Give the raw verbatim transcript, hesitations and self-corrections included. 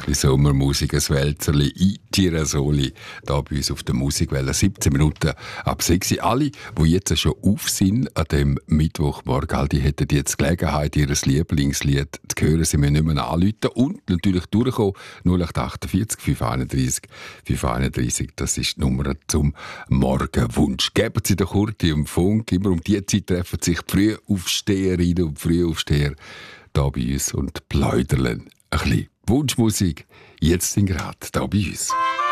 bisschen Sommermusik, ein Wälzerli, i Girasoli, da bei uns auf der Musikwelle. siebzehn Minuten ab sechs. Alle, die jetzt schon auf sind an dem Mittwochmorgen, all die hätten jetzt Gelegenheit, ihr Lieblingslied zu hören. Sie müssen nicht mehr anrufen und natürlich durchkommen. null acht achtundvierzig fünf einunddreißig fünf einunddreißig, das ist die Nummer zum Morgenwunsch. Geben Sie doch kurz im Funk. Immer um diese Zeit treffen sich die Frühaufsteherinnen und Frühaufsteher da bei uns und pläudern ein bisschen. Wunschmusik, jetzt sind gerade da bei uns.